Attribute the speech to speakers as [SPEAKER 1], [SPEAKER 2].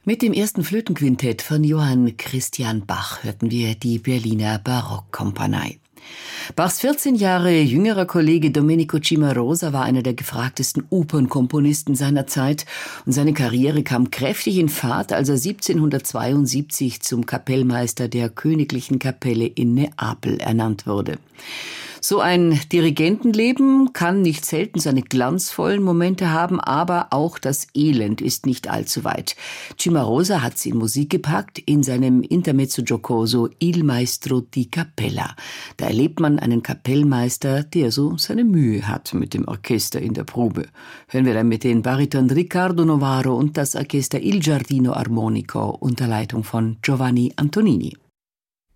[SPEAKER 1] Mit dem ersten Flötenquintett von Johann Christian Bach hörten wir die Berliner Barockkompanie. Bachs 14 Jahre jüngerer Kollege Domenico Cimarosa war einer der gefragtesten Opernkomponisten seiner Zeit und seine Karriere kam kräftig in Fahrt, als er 1772 zum Kapellmeister der Königlichen Kapelle in Neapel ernannt wurde. So ein Dirigentenleben kann nicht selten seine glanzvollen Momente haben, aber auch das Elend ist nicht allzu weit. Cimarosa hat's in Musik gepackt in seinem Intermezzo giocoso Il Maestro di Cappella. Da erlebt man einen Kapellmeister, der so seine Mühe hat mit dem Orchester in der Probe. Hören wir dann mit den Bariton Riccardo Novaro und das Orchester Il Giardino Armonico unter Leitung von Giovanni Antonini.